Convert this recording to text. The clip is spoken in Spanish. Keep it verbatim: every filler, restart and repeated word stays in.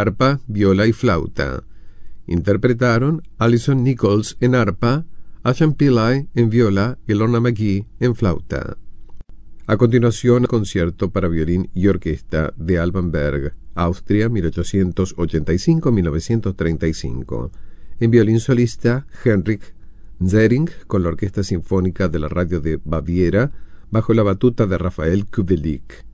arpa, viola y flauta. Interpretaron Alison Nichols en arpa, Ashan Pillai en viola y Lorna McGee en flauta. A continuación, concierto para violín y orquesta de Alban Berg, Austria, mil ochocientos ochenta y cinco a mil novecientos treinta y cinco. En violín solista, Henrik Zering, con la Orquesta Sinfónica de la Radio de Baviera, bajo la batuta de Rafael Kubelik.